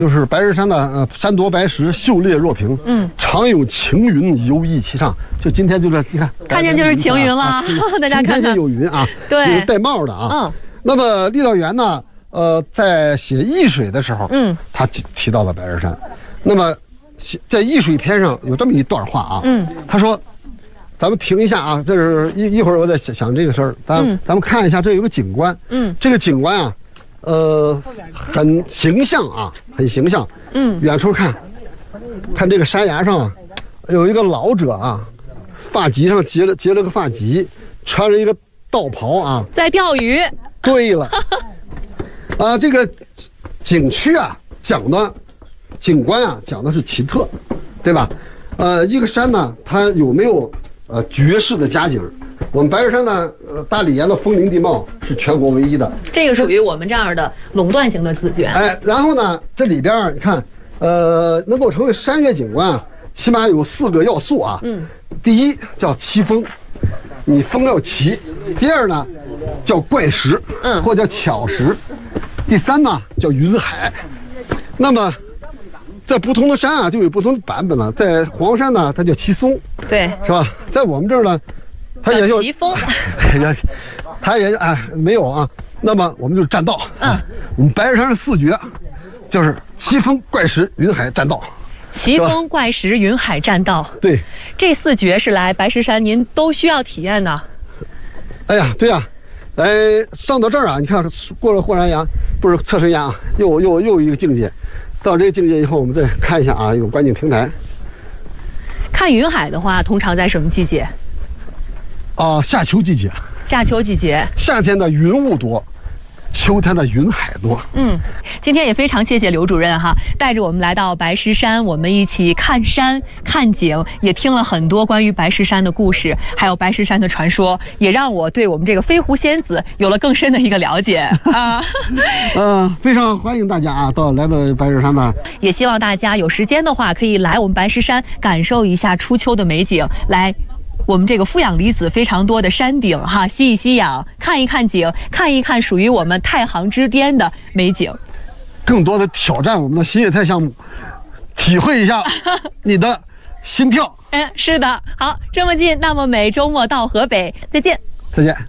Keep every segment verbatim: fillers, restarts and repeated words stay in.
就是白石山的呃山多白石，秀列若平，嗯，常有晴云游弋其上。就今天就是你看， 看见就是晴云了，啊、大家看看有云啊， 对， 带帽的啊。 嗯。 那么郦道元呢，呃，在写易水的时候，嗯，他提到了白石山。那么在易水篇上有这么一段话啊，嗯，他说，咱们停一下啊，这是一一会儿我再想想这个事儿，咱、嗯、咱们看一下，这有个景观，嗯，这个景观啊。呃，很形象啊，很形象。嗯，远处看，看这个山崖上啊，有一个老者啊，发髻上结了结了个发髻，穿着一个道袍啊， 在钓鱼。 对了，啊，这个景区啊，讲的景观啊，讲的是奇特，对吧？呃，一个山呢，它有没有呃绝世的佳景？我们白石山呢，呃，大理岩的峰林地貌是全国唯一的， 这个属于我们这样的垄断型的资源。 哎，然后呢，这里边你看，呃，能够成为山岳景观啊，起码有四个要素啊。嗯，第一叫奇峰，你峰要奇；第二呢，叫怪石，嗯，或叫巧石；第三呢，叫云海。那么，在不同的山啊，就有不同的版本了。在黄山呢，它叫奇松， 对， 是吧？在我们这儿呢。它也叫奇峰， 它也哎没有啊。那么我们就栈道，嗯，我们白石山的四绝，就是奇峰、怪石、云海、栈道。 奇峰、怪石、云海、栈道， 对， 这四绝是来白石山您都需要体验的。 哎呀，对呀，哎，上到这儿啊，你看过了霍山崖，不是侧身崖啊，又又又一个境界。到这个境界以后，我们再看一下啊，有观景平台。 看云海的话，通常在什么季节？ 啊、呃，夏秋季节， 夏秋季节， 夏天的云雾多，秋天的云海多。 嗯，今天也非常谢谢刘主任哈，带着我们来到白石山，我们一起看山看景，也听了很多关于白石山的故事，还有白石山的传说，也让我对我们这个飞狐仙子有了更深的一个了解啊。 呃，非常欢迎大家啊，到来到白石山呢， 也希望大家有时间的话，可以来我们白石山感受一下初秋的美景，来。我们这个负氧离子非常多的山顶哈，吸一吸氧，看一看景，看一看属于我们太行之巅的美景， 更多的挑战我们的新业态项目，体会一下你的心跳。 嗯，是的，好，这么近，那么每周末到河北，再见， 再见。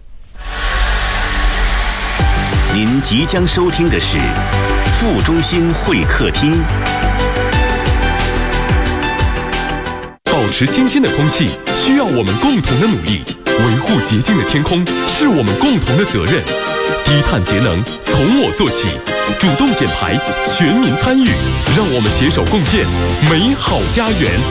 您即将收听的是副中心会客厅。 保持清新的空气需要我们共同的努力，维护洁净的天空是我们共同的责任。低碳节能从我做起，主动减排，全民参与，让我们携手共建美好家园。